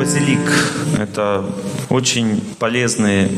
базилик – это очень полезная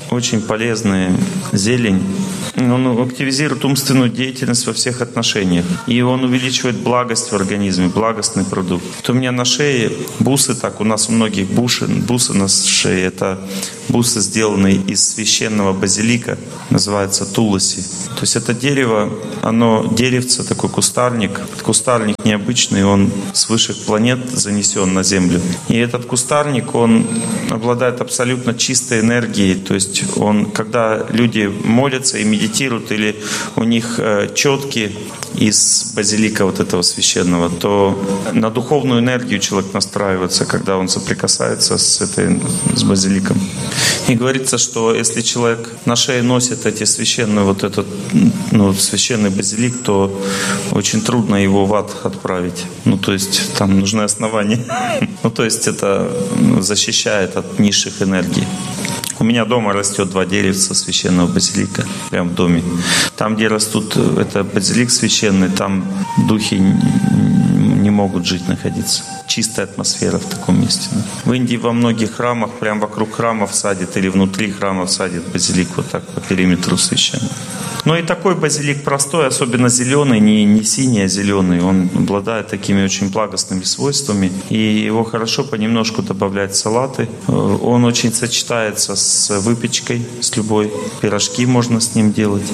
зелень. Он активизирует умственную деятельность во всех отношениях. И он увеличивает благость в организме, благостный продукт. Вот у меня на шее бусы, так у нас у многих бусы на шее. Это бусы, сделанные из священного базилика, называется туласи. То есть это дерево, оно деревце, такой кустарник. Кустарник необычный, он с высших планет занесен на Землю. И этот кустарник, он обладает абсолютно чистой энергией. То есть он, когда люди молятся и медитируют, или у них четки из базилика вот этого священного, то на духовную энергию человек настраивается, когда он соприкасается с базиликом. И говорится, что если человек на шее носит эти священные, вот этот, священный базилик, то очень трудно его в ад отправить. То есть там нужны основания. То есть это защищает от низших энергий. У меня дома растет 2 деревца священного базилика, прямо в доме. Там, где растут, это базилик священный, там духи не могут жить, находиться. Чистая атмосфера в таком месте. В Индии во многих храмах, прямо вокруг храмов садят или внутри храмов садят базилик вот так по периметру священного. Но и такой базилик простой, особенно зеленый, не синий, а зеленый, он обладает такими очень благостными свойствами. И его хорошо понемножку добавлять в салаты. Он очень сочетается с выпечкой, с любой. Пирожки можно с ним делать.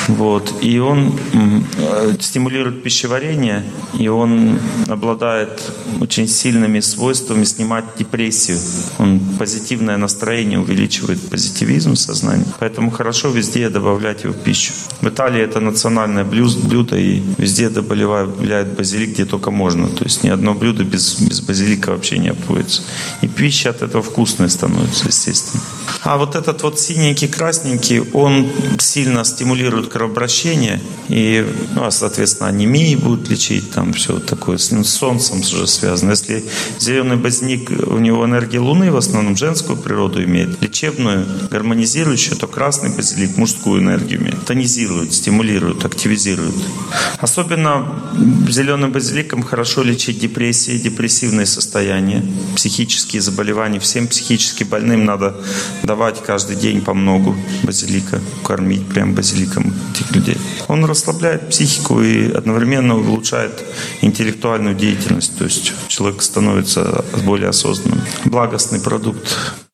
И он стимулирует пищеварение, и он обладает очень сильными свойствами снимать депрессию. Он позитивное настроение увеличивает, позитивизм сознания. Поэтому хорошо везде добавлять его в пищу. В Италии это национальное блюдо, и везде добавляют базилик, где только можно. То есть ни одно блюдо без базилика вообще не обходится. И пища от этого вкусная становится, естественно. А вот этот вот синенький, красненький, он сильно стимулирует кровообращение, и, соответственно, анемии будет лечить, там все такое, с солнцем уже связано. Если зеленый базилик, у него энергия Луны, в основном женскую природу имеет, лечебную, гармонизирующую, то красный базилик мужскую энергию имеет, тонизирует, стимулирует, активизирует. Особенно зеленым базиликом хорошо лечить депрессии, депрессивные состояния, психические заболевания. Всем психически больным надо давать каждый день по многу базилика, кормить прям базиликом этих людей. Он расслабляет психику и одновременно улучшает интеллектуальную деятельность. То есть человек становится более осознанным. Благостный продукт.